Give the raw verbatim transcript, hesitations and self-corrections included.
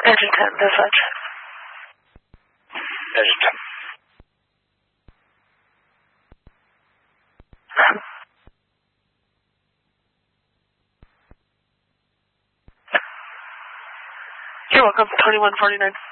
Engine ten, dispatch. Engine ten. You're welcome, twenty-one forty-nine.